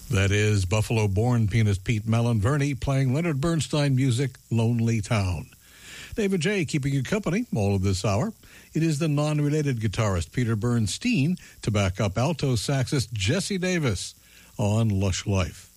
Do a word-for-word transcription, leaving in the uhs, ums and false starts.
That is Buffalo-born pianist Pete Malin-Verney playing Leonard Bernstein music, Lonely Town. David J. keeping you company all of this hour. It is the non-related guitarist Peter Bernstein to back up alto saxist Jesse Davis on Lush Life.